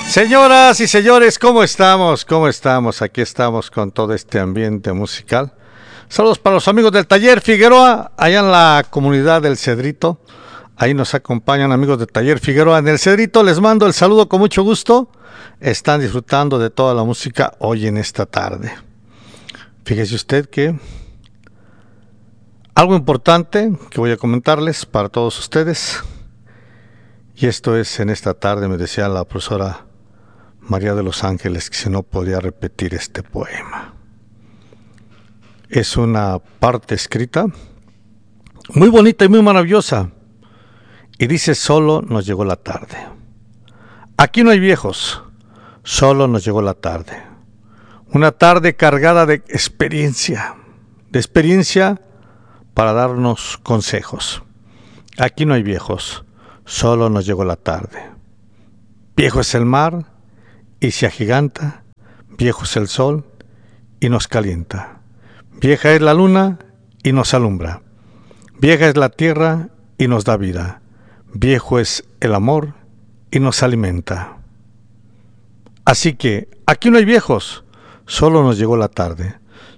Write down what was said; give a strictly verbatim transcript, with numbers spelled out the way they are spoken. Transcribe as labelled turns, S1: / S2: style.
S1: Señoras y señores, ¿cómo estamos? ¿Cómo estamos? Aquí estamos con todo este ambiente musical. Saludos para los amigos del Taller Figueroa, allá en la comunidad del Cedrito. Ahí nos acompañan amigos del Taller Figueroa en el Cedrito. Les mando el saludo con mucho gusto. Están disfrutando de toda la música hoy en esta tarde. Fíjese usted que algo importante que voy a comentarles para todos ustedes. Y esto es en esta tarde, me decía la profesora María de los Ángeles, que si no podía repetir este poema. Es una parte escrita muy bonita y muy maravillosa. Y dice: solo nos llegó la tarde. Aquí no hay viejos, solo nos llegó la tarde. Una tarde cargada de experiencia, de experiencia para darnos consejos. Aquí no hay viejos, solo nos llegó la tarde. Viejo es el mar y se agiganta, viejo es el sol y nos calienta. Vieja es la luna y nos alumbra. Vieja es la tierra y nos da vida. Viejo es el amor y nos alimenta. Así que aquí no hay viejos, solo nos llegó la tarde.